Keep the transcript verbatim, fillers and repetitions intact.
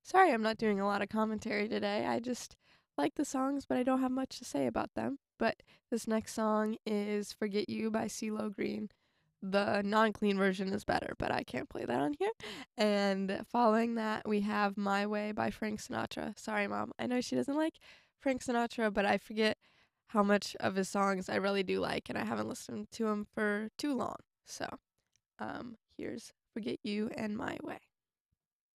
Sorry I'm not doing a lot of commentary today. I just like the songs, but I don't have much to say about them. But this next song is Forget You by CeeLo Green. The non-clean version is better, but I can't play that on here. And following that, we have My Way by Frank Sinatra. Sorry, Mom. I know she doesn't like Frank Sinatra, but I forget how much of his songs I really do like, and I haven't listened to him for too long. So, um, here's Forget You and My Way.